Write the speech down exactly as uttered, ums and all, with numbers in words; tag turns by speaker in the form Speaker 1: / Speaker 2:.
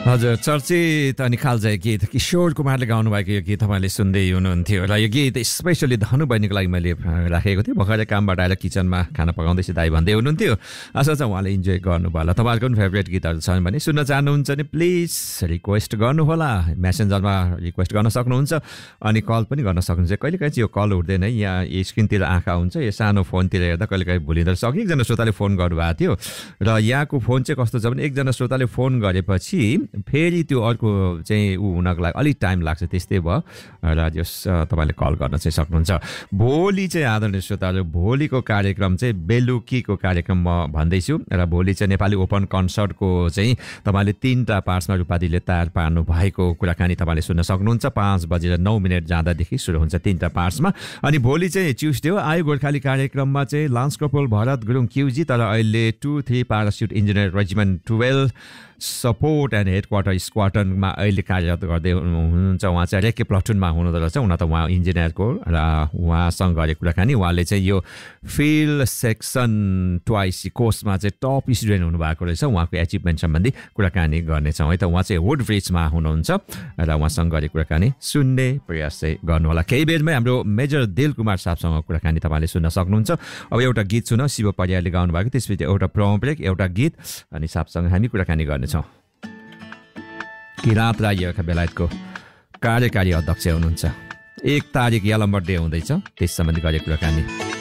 Speaker 1: हजुर, चर्चित अनि कालजयी गीत किशोर कुमारले गाउनुभएको यो गीत तपाईँले सुन्दै हुनुहुन्थ्यो र यो गीत स्पेसली धनु बहिनीको लागि मैले राखेको थिएँ। भर्खरै कामबाट आएर किचनमा खाना पकाउँदैछु दाइ भन्दै हुनुहुन्थ्यो। आशा छ उहाँले इन्जोय गर्नुभयो होला। तपाईँहरूको पनि फेभरेट गीतहरू छन् भने सुन्न चाहनुहुन्छ भने प्लिज रिक्वेस्ट गर्नुहोला, मेसेन्जरमा रिक्वेस्ट गर्न सक्नुहुन्छ अनि कल पनि गर्न सक्नुहुन्छ। कहिलेकाहीँ चाहिँ यो कल उठ्दैन, यहाँ स्क्रिनतिर आँखा हुन्छ, यो सानो फोनतिर हेर्दा कहिलेकाहीँ भुलिँदो रहेछ। अघि एकजना श्रोताले फोन गर्नुभएको थियो र यहाँको फोन चाहिँ कस्तो छ भने एकजना श्रोताले फोन गरेपछि फेरि त्यो अर्को चाहिँ ऊ हुनको लागि अलिक टाइम लाग्छ, त्यस्तै भयो र जस तपाईँले कल गर्न चाहिँ सक्नुहुन्छ। भोलि चाहिँ आदरणीय श्रोताहरू, भोलिको कार्यक्रम चाहिँ बेलुकीको कार्यक्रम म भन्दैछु र भोलि चाहिँ नेपाली ओपन कन्सर्टको चाहिँ तपाईँले तिनवटा पार्ट्समा रूपादीले तयार पार्नु भएको कुराकानी तपाईँले सुन्न सक्नुहुन्छ। पाँच बजेर नौ मिनट जाँदादेखि सुरु हुन्छ तिनवटा पार्ट्समा। अनि भोलि चाहिँ ट्युसडे हो, आयो गोर्खाली कार्यक्रममा चाहिँ लान्स कपोल भरत गुरुङ क्युजी, तर अहिले two three पारासुट engineer regiment twelve support and head quarter स्क्वाडनमा अहिले कार्यरत गर्दै हुनुहुन्छ। उहाँ चाहिँ रेके प्लटुनमा हुनुहुँदो रहेछ। हुन त उहाँ इन्जिनियरको र उहाँसँग गरेको कुराकानी, उहाँले चाहिँ यो फिल्ड सेक्सन ट्वाइस कोर्समा चाहिँ टप स्टुडेन्ट हुनुभएको रहेछ। उहाँको एचिभमेन्ट सम्बन्धी कुराकानी गर्नेछौँ है त। उहाँ चाहिँ वुड ब्रिजमा हुनुहुन्छ र उहाँसँग गरेको कुराकानी सुन्ने प्रयास चाहिँ गर्नुहोला। केही बेरमै हाम्रो मेजर दिल कुमार साहबसँग कुराकानी तपाईँले सुन्न सक्नुहुन्छ। अब एउटा गीत सुन, शिव परियारले गाउनुभएको, त्यसपछि एउटा प्रोमो ब्रेक, एउटा गीत अनि साहबसँग हामी कुराकानी गर्नेछौँ। किराँत राई बेलायतको कार्यकारी अध्यक्ष हुनुहुन्छ। एक तारिक यलम्बर डे हुँदैछ, त्यस सम्बन्धी गरेको कुराकानी।